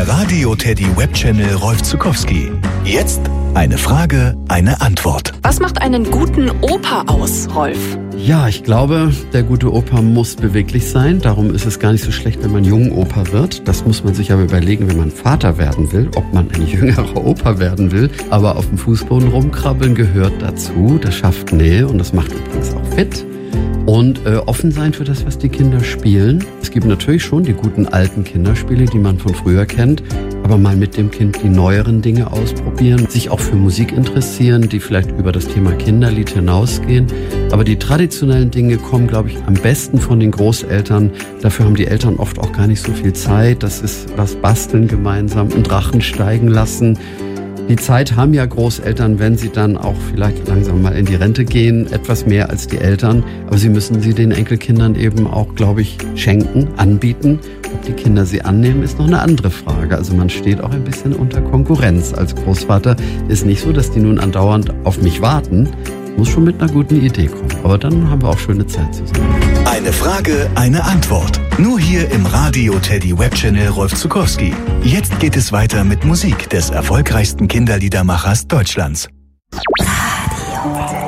Der Radio Teddy Webchannel Rolf Zuckowski. Jetzt eine Frage, eine Antwort. Was macht einen guten Opa aus, Rolf? Ja, ich glaube, der gute Opa muss beweglich sein. Darum ist es gar nicht so schlecht, wenn man Jungopa wird. Das muss man sich aber überlegen, wenn man Vater werden will, ob man ein jüngerer Opa werden will. Aber auf dem Fußboden rumkrabbeln gehört dazu. Das schafft Nähe und das macht übrigens auch fit. Und offen sein für das, was die Kinder spielen. Es gibt natürlich schon die guten alten Kinderspiele, die man von früher kennt, aber mal mit dem Kind die neueren Dinge ausprobieren, sich auch für Musik interessieren, die vielleicht über das Thema Kinderlied hinausgehen. Aber die traditionellen Dinge kommen, glaube ich, am besten von den Großeltern. Dafür haben die Eltern oft auch gar nicht so viel Zeit. Das ist was basteln gemeinsam, einen Drachen steigen lassen. Die Zeit haben ja Großeltern, wenn sie dann auch vielleicht langsam mal in die Rente gehen, etwas mehr als die Eltern. Aber sie müssen sie den Enkelkindern eben auch, glaube ich, schenken, anbieten. Ob die Kinder sie annehmen, ist noch eine andere Frage. Also man steht auch ein bisschen unter Konkurrenz als Großvater. Ist nicht so, dass die nun andauernd auf mich warten. Muss schon mit einer guten Idee kommen. Aber dann haben wir auch schöne Zeit zusammen. Eine Frage, eine Antwort. Nur hier im Radio Teddy Webchannel Rolf Zuckowski. Jetzt geht es weiter mit Musik des erfolgreichsten Kinderliedermachers Deutschlands. Radio